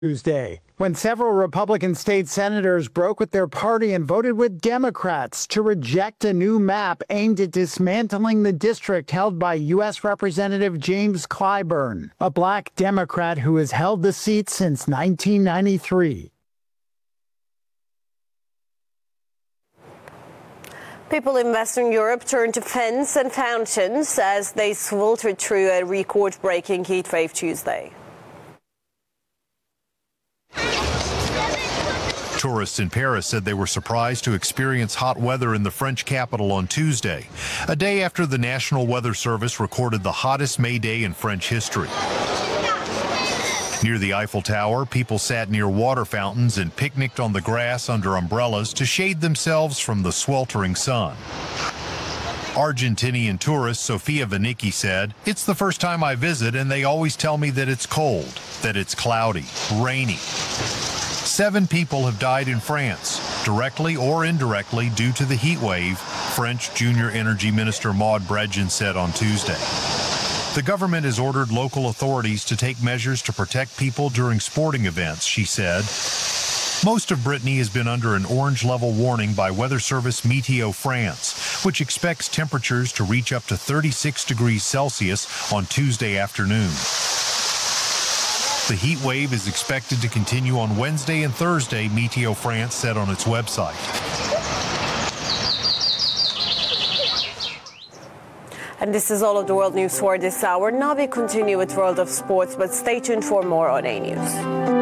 Tuesday, when several Republican state senators broke with their party and voted with Democrats to reject a new map aimed at dismantling the district held by U.S. Representative James Clyburn, a black Democrat who has held the seat since 1993. People in Western Europe turned to fans and fountains as they sweltered through a record-breaking heatwave Tuesday. Tourists in Paris said they were surprised to experience hot weather in the French capital on Tuesday, a day after the National Weather Service recorded the hottest May Day in French history. Near the Eiffel Tower, people sat near water fountains and picnicked on the grass under umbrellas to shade themselves from the sweltering sun. Argentinian tourist Sofia Vanicki said, "It's the first time I visit and they always tell me that it's cold, that it's cloudy, rainy." 7 people have died in France, directly or indirectly due to the heat wave, French Junior Energy Minister Maud Brejin said on Tuesday. The government has ordered local authorities to take measures to protect people during sporting events, she said. Most of Brittany has been under an orange level warning by Weather Service Meteo France, which expects temperatures to reach up to 36 degrees Celsius on Tuesday afternoon. The heat wave is expected to continue on Wednesday and Thursday, Meteo France said on its website. And this is all of the world news for this hour. Now we continue with World of Sports, but stay tuned for more on A News.